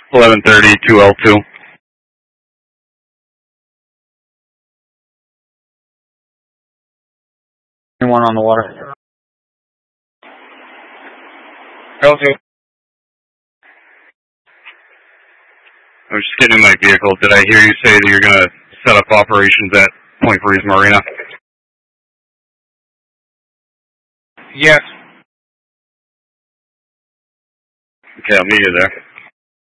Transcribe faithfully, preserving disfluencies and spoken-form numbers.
eleven thirty, two L two. Anyone on the water? L two. I was just getting in my vehicle. Did I hear you say that you're going to set up operations at Point Breeze Marina? Yes. Okay, I'll meet you there.